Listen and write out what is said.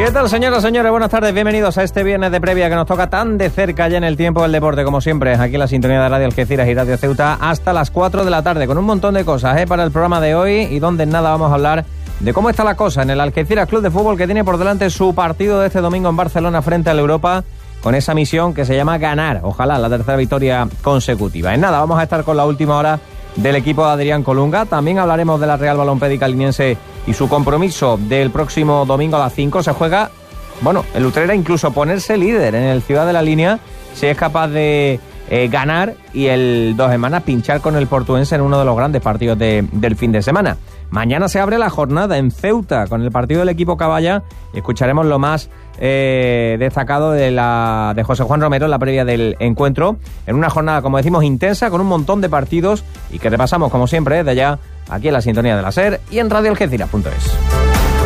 ¿Qué tal, señoras, señores? Buenas tardes, bienvenidos a este viernes de previa que nos toca tan de cerca ya en el tiempo del deporte, como siempre, aquí en la sintonía de Radio Algeciras y Radio Ceuta hasta las 4 de la tarde, con un montón de cosas para el programa de hoy, y donde en nada vamos a hablar de cómo está la cosa en el Algeciras Club de Fútbol, que tiene por delante su partido de este domingo en Barcelona frente al Europa, con esa misión que se llama ganar, ojalá, la tercera victoria consecutiva. En nada, vamos a estar con la última hora del equipo de Adrián Colunga. También hablaremos de la Real Balompédica Liniense y su compromiso del próximo domingo a las 5. Se juega, el Utrera incluso ponerse líder en el Ciudad de la Línea, si es capaz de ganar, y el Dos Hermanas pinchar con el Portuense en uno de los grandes partidos del fin de semana. Mañana se abre la jornada en Ceuta con el partido del equipo Caballa, y escucharemos lo más destacado de José Juan Romero en la previa del encuentro, en una jornada, como decimos, intensa, con un montón de partidos, y que repasamos como siempre desde allá, aquí en la sintonía de la SER y en radioalgeciras.es.